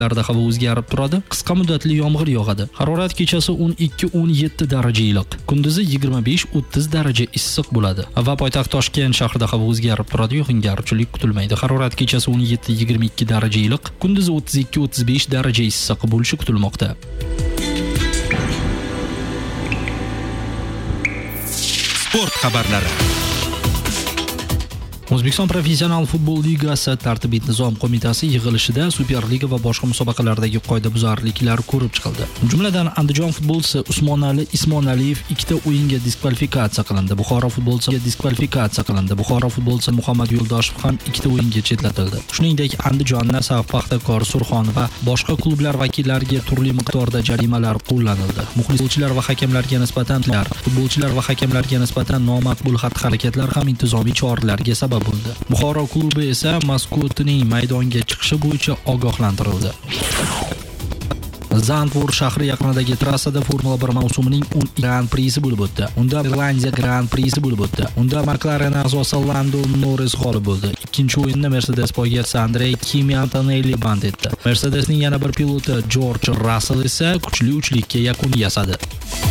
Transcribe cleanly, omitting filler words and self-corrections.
larda havo o'zgarib turadi, qisqa muddatli yomg'ir yog'adi. Harorat kechasi 12-17 daraja iliq, kunduzi 25-30 daraja issiq bo'ladi. Va poytaxt Toshkent shahrida havo o'zgarib turadi, yog'ingarchilik kutilmaydi. Harorat kechasi 17-22 daraja iliq, kunduzi 32-35 daraja issiq bo'lishi kutilmoqda. Sport xabarlari. O'zbekiston Professional futbol ligasi tartib-nizom qo'mitasi yig'ilishida Superliga va boshqa musobaqalardagi qoidabuzarliklar ko'rib chiqildi. Jumladan, Andijon futbolchisi Usmonali Ismonaliyev 2 o'yinga diskvalifikatsiya qilindi. Buxoro futbolchisi diskvalifikatsiya qilindi. Buxoro futbolchisi Muhammad Yo'ldoshev ham 2 o'yinga chetlatildi. Shuningdek, Andijon, Nasaf, Paxtakor, Surxon va boshqa klublar vakillariga turli miqdorda jarimalar qo'llanildi. Muxlislar va hakamlarga nisbatan nomaqbul xatti-harakatlar ham intizomiy choralarga sabab bo'ldi. Buxoro klubi esa maskotining maydonga chiqishi bo'yicha ogohlantirildi. Zandvoort shahri yaqinidagi trassada Formula 1 mavsumining 10 Grand Prixsi bo'lib o'tdi. Unda Irlandiya Grand Prixsi bo'lib o'tdi. Unda McLaren a'zosi Lando Norris g'olib bo'ldi. Ikkinchi o'yinda Mercedes poygasi Andrei Kimi Antonelli band etdi. Mercedesning yana bir piloti George Russell esa kuchli uchlikka yakun yasadi.